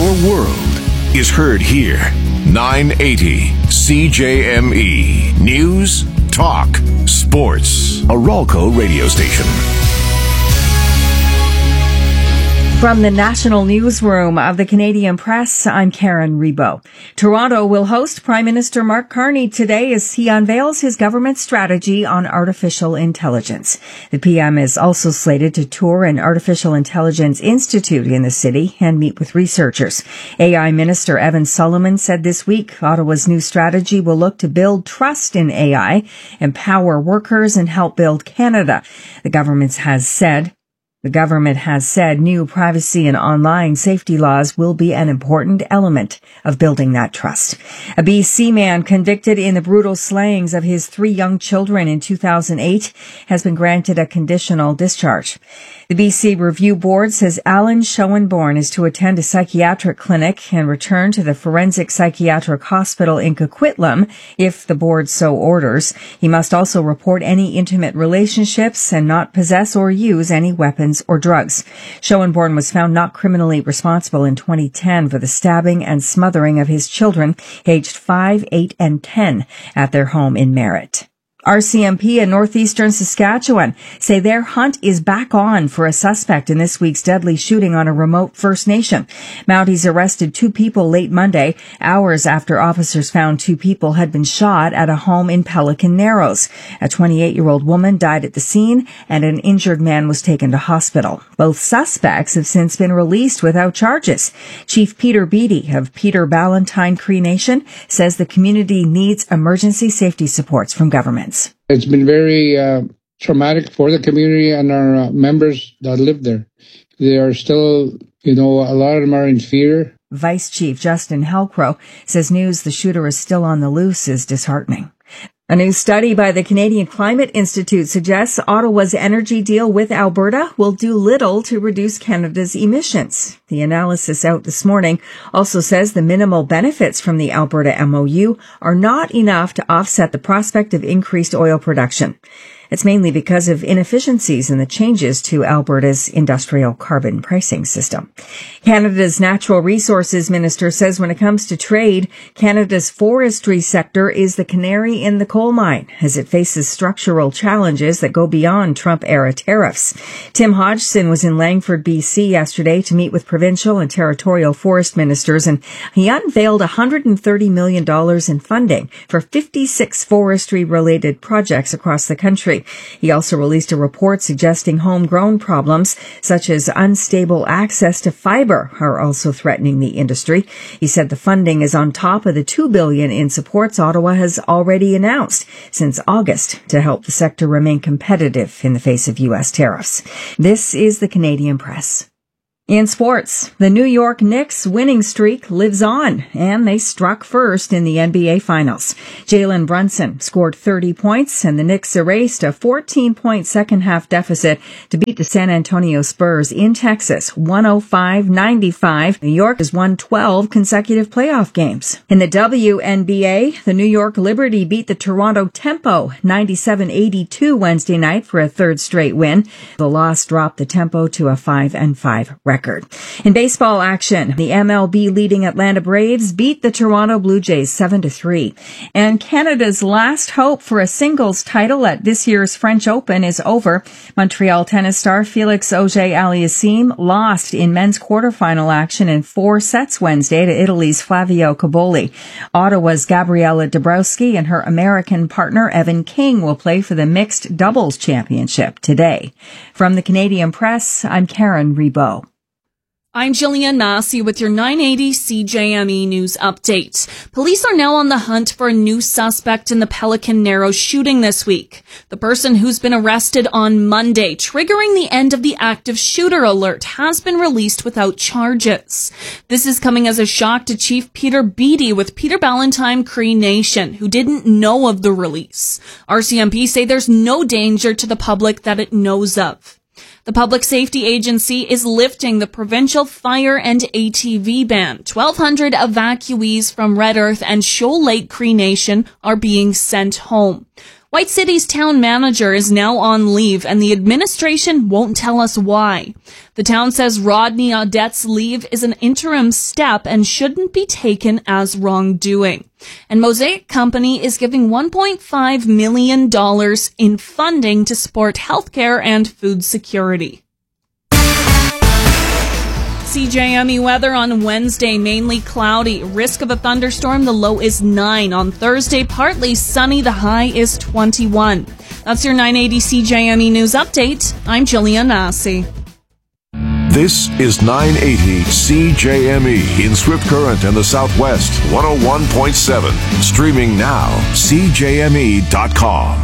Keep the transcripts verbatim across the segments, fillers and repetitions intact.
Your world is heard here. nine eighty C J M E. News, talk, sports. A Ralco radio station. From the National Newsroom of the Canadian Press, I'm Karen Rebo. Toronto will host Prime Minister Mark Carney today as he unveils his government strategy on artificial intelligence. The P M is also slated to tour an artificial intelligence institute in the city and meet with researchers. A I Minister Evan Solomon said this week Ottawa's new strategy will look to build trust in A I, empower workers, and help build Canada. The government has said The government has said new privacy and online safety laws will be an important element of building that trust. A B C man convicted in the brutal slayings of his three young children in two thousand eight has been granted a conditional discharge. The B C Review Board says Alan Schoenborn is to attend a psychiatric clinic and return to the Forensic Psychiatric Hospital in Coquitlam if the board so orders. He must also report any intimate relationships and not possess or use any weapons or drugs. Schoenborn was found not criminally responsible in twenty ten for the stabbing and smothering of his children, aged five, eight, and ten, at their home in Merritt. R C M P in northeastern Saskatchewan say their hunt is back on for a suspect in this week's deadly shooting on a remote First Nation. Mounties arrested two people late Monday, hours after officers found two people had been shot at a home in Pelican Narrows. A twenty-eight-year-old woman died at the scene, and an injured man was taken to hospital. Both suspects have since been released without charges. Chief Peter Beattie of Peter Ballantine Cree Nation says the community needs emergency safety supports from governments. It's been very uh, traumatic for the community and our uh, members that live there. They are still, you know, a lot of them are in fear. Vice Chief Justin Helcrow says news the shooter is still on the loose is disheartening. A new study by the Canadian Climate Institute suggests Ottawa's energy deal with Alberta will do little to reduce Canada's emissions. The analysis out this morning also says the minimal benefits from the Alberta M O U are not enough to offset the prospect of increased oil production. It's mainly because of inefficiencies in the changes to Alberta's industrial carbon pricing system. Canada's Natural Resources Minister says when it comes to trade, Canada's forestry sector is the canary in the coal mine as it faces structural challenges that go beyond Trump-era tariffs. Tim Hodgson was in Langford, B C yesterday to meet with provincial and territorial forest ministers, and he unveiled one hundred thirty million dollars in funding for fifty-six forestry-related projects across the country. He also released a report suggesting homegrown problems such as unstable access to fiber are also threatening the industry. He said the funding is on top of the two billion dollars in supports Ottawa has already announced since August to help the sector remain competitive in the face of U S tariffs. This is the Canadian Press. In sports, the New York Knicks winning streak lives on, and they struck first in the N B A Finals. Jalen Brunson scored thirty points, and the Knicks erased a fourteen-point second-half deficit to beat the San Antonio Spurs in Texas, one oh five ninety-five. New York has won twelve consecutive playoff games. In the W N B A, the New York Liberty beat the Toronto Tempo ninety-seven eighty-two Wednesday night for a third straight win. The loss dropped the Tempo to a five and five record. Record. In baseball action, the M L B leading Atlanta Braves beat the Toronto Blue Jays seven to three. And Canada's last hope for a singles title at this year's French Open is over. Montreal tennis star Felix Auger-Aliassime lost in men's quarterfinal action in four sets Wednesday to Italy's Flavio Cobolli. Ottawa's Gabriela Dabrowski and her American partner Evan King will play for the mixed doubles championship today. From the Canadian Press, I'm Karen Rebo. I'm Jillian Massey with your nine eighty C J M E News Update. Police are now on the hunt for a new suspect in the Pelican Narrows shooting this week. The person who's been arrested on Monday, triggering the end of the active shooter alert, has been released without charges. This is coming as a shock to Chief Peter Beattie with Peter Ballantine Cree Nation, who didn't know of the release. R C M P say there's no danger to the public that it knows of. The Public Safety Agency is lifting the provincial fire and A T V ban. twelve hundred evacuees from Red Earth and Shoal Lake Cree Nation are being sent home. White City's town manager is now on leave, and the administration won't tell us why. The town says Rodney Audette's leave is an interim step and shouldn't be taken as wrongdoing. And Mosaic Company is giving one point five million dollars in funding to support healthcare and food security. C J M E weather on Wednesday, mainly cloudy. Risk of a thunderstorm, the low is nine. On Thursday, partly sunny, the high is twenty-one. That's your nine eighty C J M E News Update. I'm Jillian Massey. This is nine eighty C J M E in Swift Current and the Southwest, one oh one point seven. Streaming now, c j m e dot com.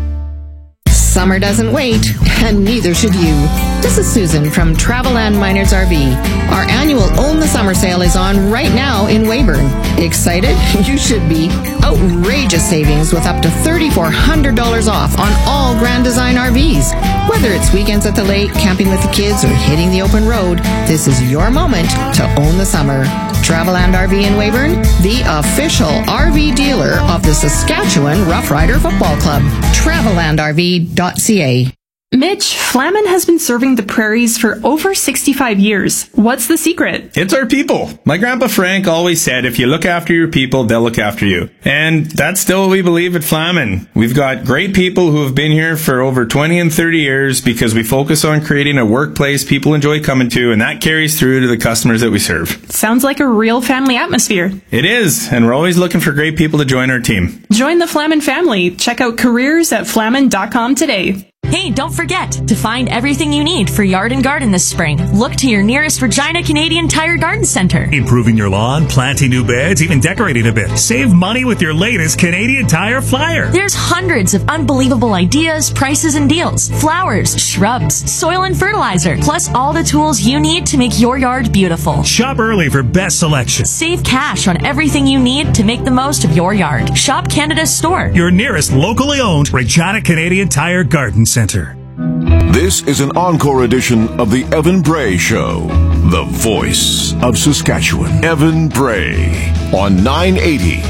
Summer doesn't wait, and neither should you. This is Susan from Travel and Miners R V. Our annual Own the Summer sale is on right now in Weyburn. Excited? You should be. Outrageous savings with up to three thousand four hundred dollars off on all Grand Design R Vs. Whether it's weekends at the lake, camping with the kids, or hitting the open road, this is your moment to own the summer. Traveland R V in Weyburn, the official R V dealer of the Saskatchewan Rough Rider Football Club. traveland r v dot c a. Mitch, Flamin has been serving the prairies for over sixty-five years. What's the secret? It's our people. My grandpa Frank always said, if you look after your people, they'll look after you. And that's still what we believe at Flamin. We've got great people who have been here for over twenty and thirty years because we focus on creating a workplace people enjoy coming to, and that carries through to the customers that we serve. Sounds like a real family atmosphere. It is, and we're always looking for great people to join our team. Join the Flamin family. Check out careers at flamin dot com today. Hey, don't forget to find everything you need for yard and garden this spring. Look to your nearest Regina Canadian Tire Garden Center. Improving your lawn, planting new beds, even decorating a bit. Save money with your latest Canadian Tire Flyer. There's hundreds of unbelievable ideas, prices, and deals. Flowers, shrubs, soil and fertilizer, plus all the tools you need to make your yard beautiful. Shop early for best selection. Save cash on everything you need to make the most of your yard. Shop Canada's store. Your nearest locally owned Regina Canadian Tire Garden Center. This is an encore edition of the Evan Bray Show, the voice of Saskatchewan. Evan Bray on nine eighty